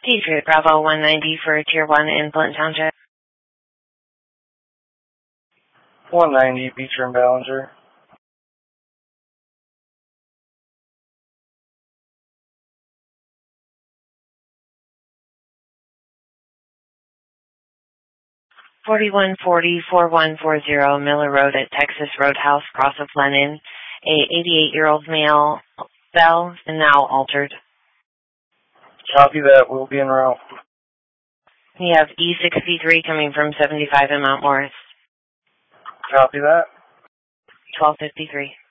Patriot Bravo 190 for Tier 1 in Blount Township. 190, Beecher and Ballinger. $4140-4140 Miller Road at Texas Roadhouse, Cross of Lenin. A 88-year-old male bell and now altered. Copy that. We'll be en route. We have E63 coming from 75 in Mount Morris. Copy that. 1253.